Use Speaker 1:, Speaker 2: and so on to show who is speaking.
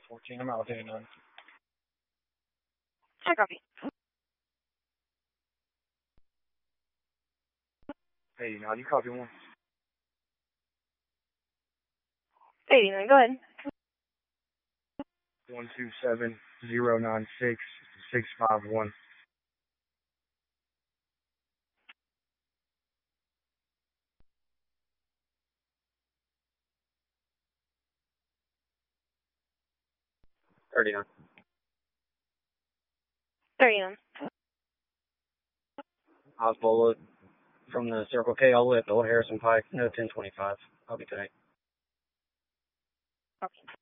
Speaker 1: 14, I'm out there none.
Speaker 2: I copy.
Speaker 1: 89, you copy one?
Speaker 2: 89, go ahead.
Speaker 1: 127-096-651. $39.
Speaker 2: 39.
Speaker 1: Oswald from the Circle K all the way up to Old Harrison Pike, no 1025. I'll be tonight.
Speaker 2: Copy.